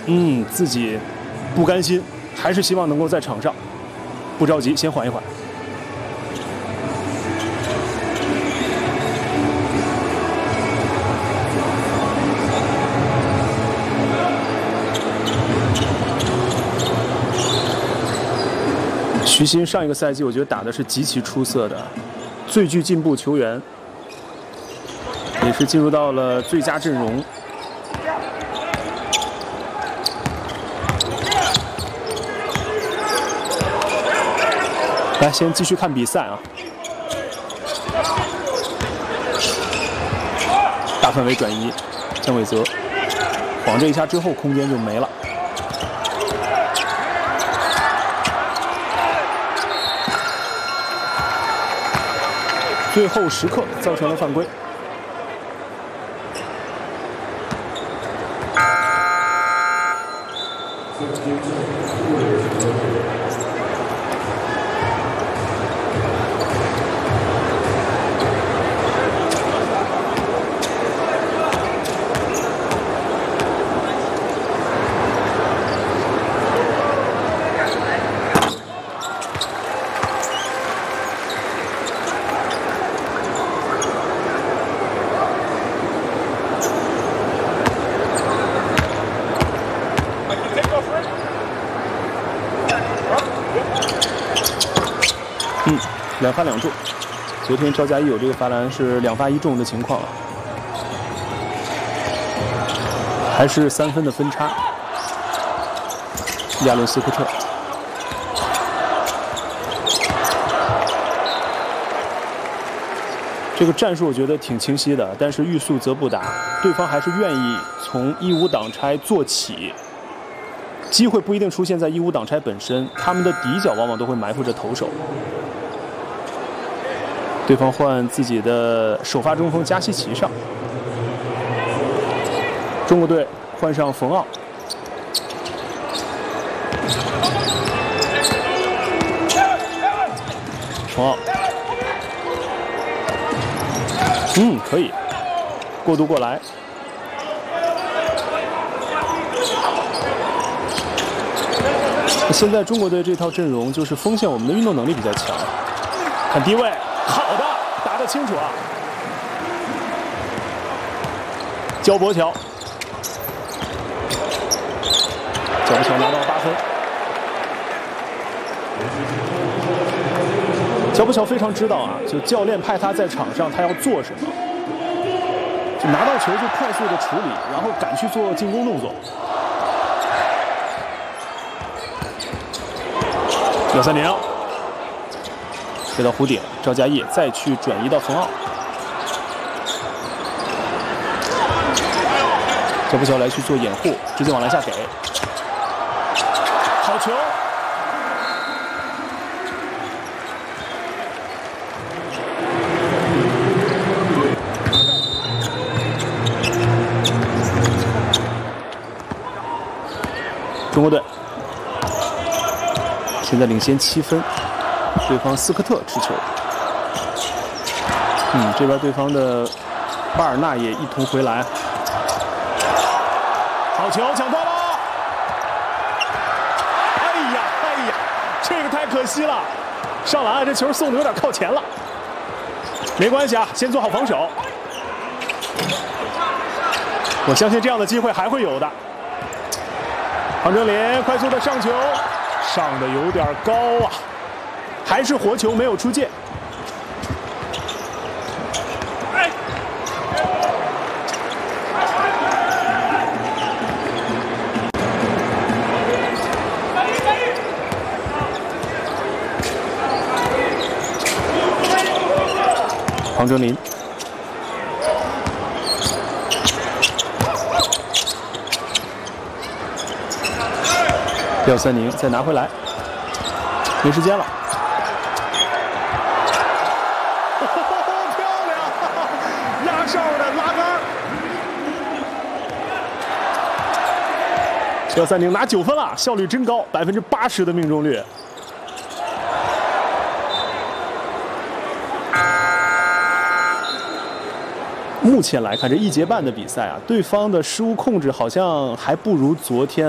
自己不甘心，还是希望能够在场上。不着急，先缓一缓。徐新上一个赛季，我觉得打的是极其出色的，最具进步球员，也是进入到了最佳阵容。来，先继续看比赛啊！大范围转移，姜伟泽晃这一下之后，空间就没了。最后时刻造成了犯规。2发2中，昨天赵佳怡有这个罚篮是2发1中的情况，还是3分的分差。亚伦斯科特，这个战术我觉得挺清晰的，但是欲速则不达，对方还是愿意从1-5挡拆做起，机会不一定出现在1-5挡拆本身，他们的底角往往都会埋伏着投手。对方换自己的首发中锋加西奇上，中国队换上冯奥。冯奥，可以过渡过来。现在中国队这套阵容就是锋线，我们的运动能力比较强。看低位。好的，打得清楚啊！焦博乔，焦博乔拿到8分。焦博乔非常知道啊，就教练派他在场上，他要做什么，就拿到球就快速的处理，然后赶去做进攻动作。1-3-0。回到弧顶，赵佳毅再去转移到冯奥，焦博乔来去做掩护，直接往篮下给，好球！中国队现在领先7分。对方斯科特持球，这边对方的巴尔纳也一同回来，好球抢断了！哎呀，这个太可惜了，上篮这球送的有点靠前了，没关系啊，先做好防守，我相信这样的机会还会有的。黄哲林快速的上球，上的有点高啊。还是活球没有出界，黄哲林，廖三宁再拿回来，没时间了。廖三宁拿9分了，效率真高，80%的命中率。目前来看，这1节半的比赛啊，对方的失误控制好像还不如昨天。